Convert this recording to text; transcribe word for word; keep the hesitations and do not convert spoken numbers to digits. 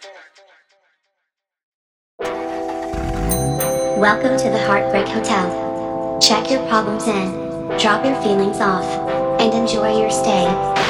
Welcome to the Heartbreak Hotel. Check your problems in, drop your feelings off, and enjoy your stay.